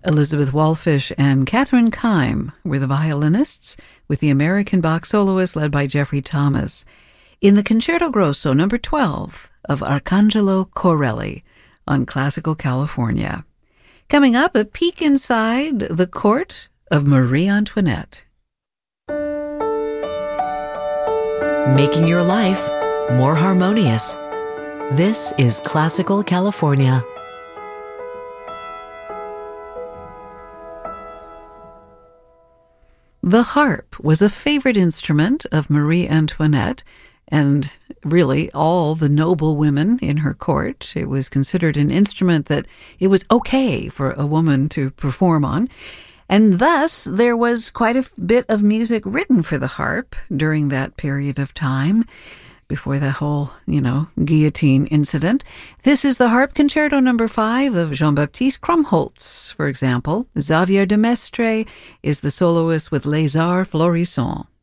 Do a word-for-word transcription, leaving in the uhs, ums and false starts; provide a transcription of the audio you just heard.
Elizabeth Wallfish and Catherine Kime were the violinists, with the American Bach soloist led by Jeffrey Thomas, in the Concerto Grosso number twelve of Arcangelo Corelli on Classical California. Coming up, a peek inside the court of Marie Antoinette. Making your life more harmonious. This is Classical California. The harp was a favorite instrument of Marie Antoinette and really all the noble women in her court. It was considered an instrument that it was okay for a woman to perform on. And thus, there was quite a bit of music written for the harp during that period of time, before the whole, you know, guillotine incident. This is the Harp Concerto number five of Jean-Baptiste Krumholtz, for example. Xavier de Mestre is the soloist with Les Arts Florissants.